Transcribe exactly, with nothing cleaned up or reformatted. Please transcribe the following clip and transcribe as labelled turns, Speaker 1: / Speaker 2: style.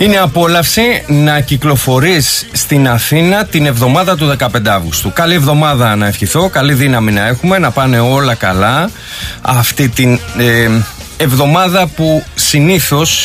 Speaker 1: Είναι απόλαυση να κυκλοφορείς στην Αθήνα την εβδομάδα του δεκαπέντε Αυγούστου. Καλή εβδομάδα να ευχηθώ, καλή δύναμη να έχουμε, να πάνε όλα καλά αυτή την ε, εβδομάδα που συνήθως